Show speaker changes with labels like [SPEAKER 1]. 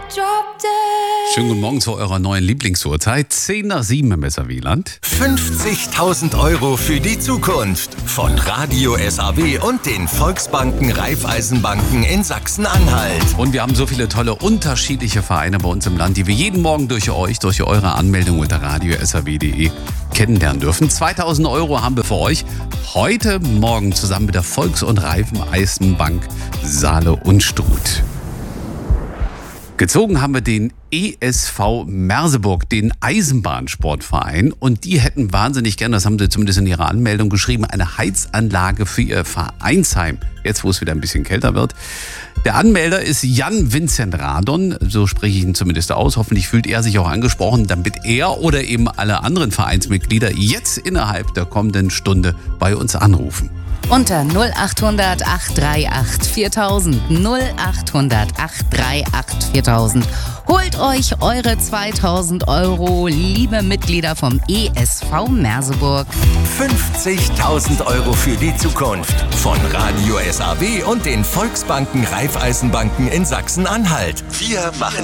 [SPEAKER 1] Schönen guten Morgen zu eurer neuen Lieblingsuhrzeit. 6:10 im Weserwieland.
[SPEAKER 2] 50.000 Euro für die Zukunft von Radio SAW und den Volksbanken Raiffeisenbanken in Sachsen-Anhalt.
[SPEAKER 1] Und wir haben so viele tolle unterschiedliche Vereine bei uns im Land, die wir jeden Morgen durch eure Anmeldung unter radiosaw.de kennenlernen dürfen. 2.000 Euro haben wir für euch heute Morgen zusammen mit der Volks- und Raiffeisenbank Saale und Struth. Gezogen haben wir den ESV Merseburg, den Eisenbahnsportverein. Und die hätten wahnsinnig gerne, das haben sie zumindest in ihrer Anmeldung geschrieben, eine Heizanlage für ihr Vereinsheim. Jetzt, wo es wieder ein bisschen kälter wird. Der Anmelder ist Jan Vincent Radon, so spreche ich ihn zumindest aus. Hoffentlich fühlt er sich auch angesprochen, damit er oder eben alle anderen Vereinsmitglieder jetzt innerhalb der kommenden Stunde bei uns anrufen.
[SPEAKER 3] Unter 0800 838 4000, 0800 838 4000. Holt euch eure 2.000 Euro, liebe Mitglieder vom ESV Merseburg.
[SPEAKER 2] 50.000 Euro für die Zukunft von Radio SAW und den Volksbanken Raiffeisenbanken in Sachsen-Anhalt. Wir machen